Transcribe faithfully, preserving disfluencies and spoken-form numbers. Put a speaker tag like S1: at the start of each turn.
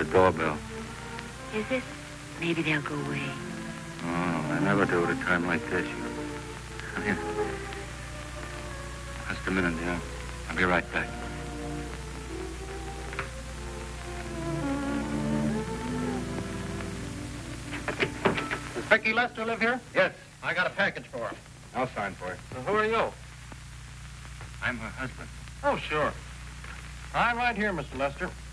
S1: the doorbell.
S2: Is it? Maybe they'll go away.
S1: Oh, I never do at a time like this. You... Come here. Just a minute, dear. I'll be right back.
S3: Does Vicky Lester live here?
S1: Yes.
S3: I got a package for her.
S1: I'll sign for it.
S3: Well, who are you?
S1: I'm her husband.
S3: Oh, sure. I'm right here, Mister Lester.